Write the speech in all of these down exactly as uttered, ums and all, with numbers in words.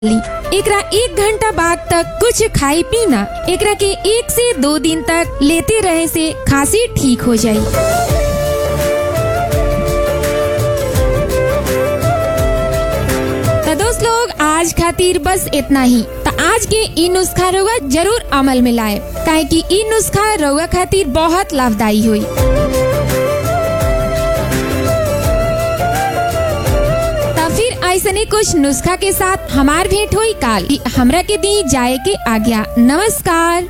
एकरा एक घंटा बाद तक कुछ खाई पीना एकरा के एक से दो दिन तक लेते रहे से खांसी ठीक हो जाई। तो दोस्त लोग आज खातिर बस इतना ही। तो आज के ई नुस्खा रउआ जरूर अमल में लाए, काहे कि ई नुस्खा रउआ खातिर बहुत लाभदायी हुई। ऐसने कुछ नुस्खा के साथ हमार भेंट हुई काल। हमरा के दी जाए के आज्ञा। नमस्कार।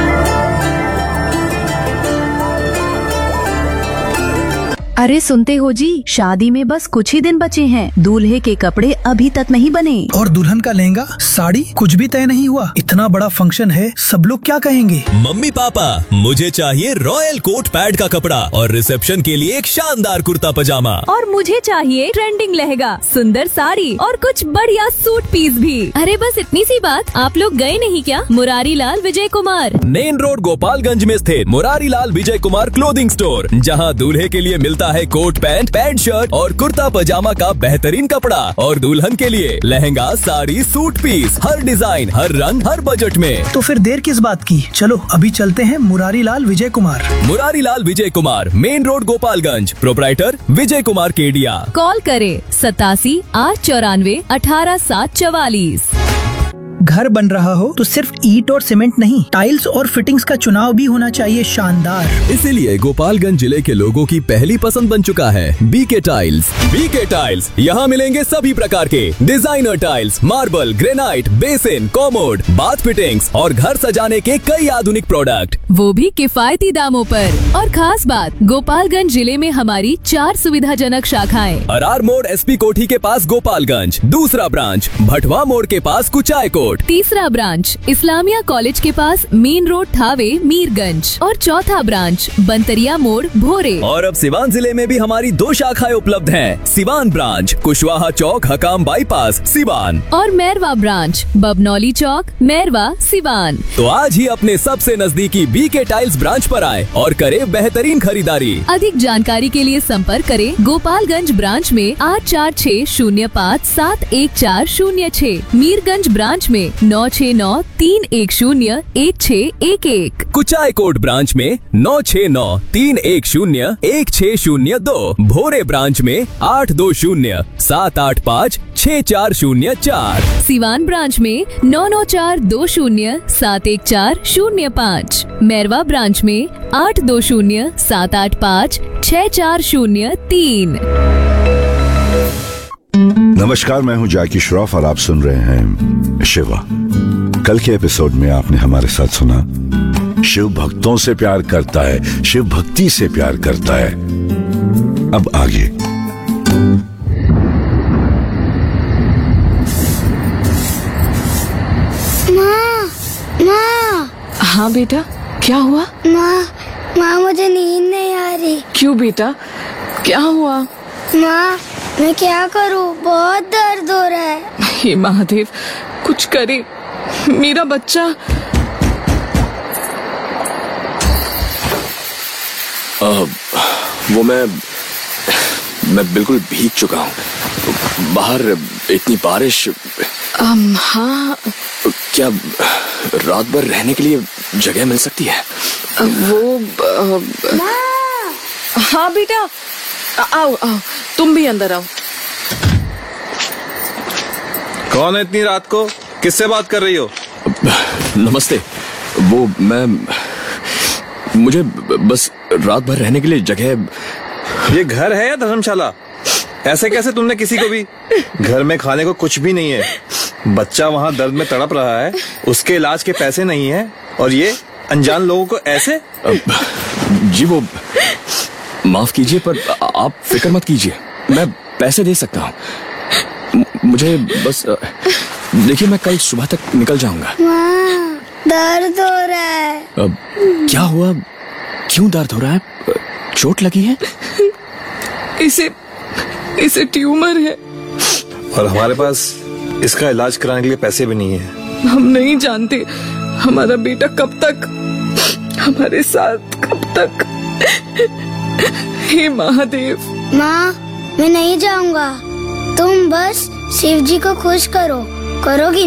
अरे सुनते हो जी, शादी में बस कुछ ही दिन बचे हैं। दूल्हे के कपड़े अभी तक नहीं बने और दुल्हन का लहंगा साड़ी कुछ भी तय नहीं हुआ। इतना बड़ा फंक्शन है, सब लोग क्या कहेंगे? मम्मी पापा, मुझे चाहिए रॉयल कोट पैड का कपड़ा और रिसेप्शन के लिए एक शानदार कुर्ता पजामा। और मुझे चाहिए ट्रेंडिंग लहंगा, सुंदर साड़ी और कुछ बढ़िया सूट पीस भी। अरे बस इतनी सी बात। आप लोग गए नहीं क्या मुरारी लाल विजय कुमार? मेन रोड गोपालगंज में स्थित मुरारी लाल विजय कुमार क्लोथिंग स्टोर, जहां दूल्हे के लिए मिलता है कोट पैंट, पैंट शर्ट और कुर्ता पजामा का बेहतरीन कपड़ा और दुल्हन के लिए लहंगा, साड़ी, सूट पीस, हर डिजाइन, हर रंग, हर बजट में। तो फिर देर किस बात की, चलो अभी चलते हैं Murari Lal Vijay Kumar. Murari Lal Vijay Kumar, main road Gopalganj, proprietor Vijay Kumar Kedia. Call करे सतासी आठ चौरानवे अठारह सात चवालीस। घर बन रहा हो तो सिर्फ ईंट और सीमेंट नहीं, टाइल्स और फिटिंग्स का चुनाव भी होना चाहिए शानदार। इसीलिए गोपालगंज जिले के लोगों की पहली पसंद बन चुका है बीके टाइल्स। बीके टाइल्स, यहाँ मिलेंगे सभी प्रकार के designer tiles, marble, granite, basin, commode, bath fittings और घर सजाने के कई आधुनिक प्रोडक्ट, वो भी किफायती दामों पर। और खास बात, गोपालगंज जिले में हमारी चार सुविधाजनक शाखाएं। अरार मोड़ एसपी कोठी के पास गोपालगंज, दूसरा ब्रांच भटवा मोड़ के पास कुचाय कोट, तीसरा ब्रांच इस्लामिया कॉलेज के पास मेन रोड थावे मीरगंज और चौथा ब्रांच बंतरिया मोड़ भोरे। और अब सिवान जिले में भी हमारी दो शाखाएं उपलब्ध हैं। सिवान ब्रांच कुशवाहा चौक हकाम बाईपास सिवान और मैरवा ब्रांच बबनौली चौक मैरवा सिवान। तो आज ही अपने सबसे नजदीकी बीके टाइल्स ब्रांच पर आए और करे बेहतरीन खरीदारी। अधिक जानकारी के लिए संपर्क करें गोपालगंज ब्रांच में आठ चार छः शून्य पाँच सात एक चार शून्य छः, मीरगंज ब्रांच में नौ छः नौ तीन एक शून्य एक छः एक एक, कुचाय कोट ब्रांच में नौ छः नौ तीन एक शून्य एक छः शून्य दो, भोरे ब्रांच में आठ दो शून्य सात आठ पाँच छः चार शून्य चार, सिवान ब्रांच में नौ नौ चार दो शून्य सात एक चार शून्य पाँच, मैरवा ब्रांच में आठ दो शून्य सात आठ पाँच छः चार शून्य तीन। नमस्कार, मैं हूं जैकी श्रॉफ और आप सुन रहे हैं शिवा। कल के एपिसोड में आपने हमारे साथ सुना शिव भक्तों से प्यार करता है, शिव भक्ति से प्यार करता है। अब आगे माँ, माँ। हाँ बेटा, क्या हुआ? माँ, माँ मुझे नींद नहीं आ रही। क्यों बेटा, क्या हुआ? माँ मैं क्या करूँ, बहुत दर्द हो रहा है। हे महादेव, कुछ करे मेरा बच्चा। आ, वो मैं मैं बिल्कुल भीग चुका हूँ। बाहर इतनी बारिश। अम, हाँ। क्या रात भर रहने के लिए जगह मिल सकती है? वो माँ। हाँ बेटा, आओ आओ, तुम भी अंदर आओ। कौन है इतनी रात को, किससे बात कर रही हो? नमस्ते, वो मैं मुझे बस रात भर रहने के लिए जगह। ये घर है या धर्मशाला? ऐसे कैसे तुमने किसी को भी? घर में खाने को कुछ भी नहीं है, बच्चा वहाँ दर्द में तड़प रहा है, उसके इलाज के पैसे नहीं है, और ये अनजान लोगों को ऐसे। जी वो माफ कीजिए, पर आप फिक्र मत कीजिए, मैं पैसे दे सकता हूँ। मुझे बस देखिए, मैं कल सुबह तक निकल जाऊंगा। माँ दर्द हो रहा है। अब क्या हुआ, क्यों दर्द हो रहा है? चोट लगी है? इसे इसे ट्यूमर है और हमारे पास इसका इलाज कराने के लिए पैसे भी नहीं है। हम नहीं जानते हमारा बेटा कब तक हमारे साथ, कब तक। हे महादेव। माँ मैं नहीं जाऊंगा, तुम बस शिव जी को खुश करो, करोगी